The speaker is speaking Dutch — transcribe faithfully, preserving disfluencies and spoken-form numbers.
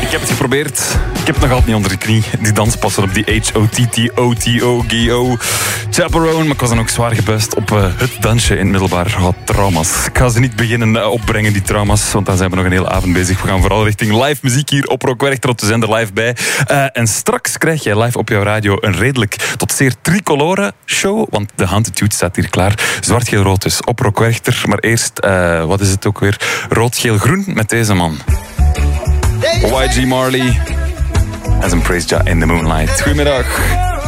Ik heb het geprobeerd. Ik heb het nog altijd niet onder de knie. Die danspassen op die H O T T O T O G O. Chaperone, maar ik was dan ook zwaar gebuist op uh, het dansje in het middelbaar. Wat trauma's. Ik ga ze niet beginnen uh, opbrengen, die trauma's, want dan zijn we nog een hele avond bezig. We gaan vooral richting live muziek hier op Rock Werchter, op de zender live bij. Uh, en straks krijg jij live op jouw radio een redelijk tot zeer tricolore show, want de Hantitude staat hier klaar. Zwart-geel-rood dus op Rock Werchter. Maar eerst, uh, wat is het ook weer? Rood-geel-groen met deze man. Y G Marley en zijn Praise Jah in the Moonlight. Goedemiddag.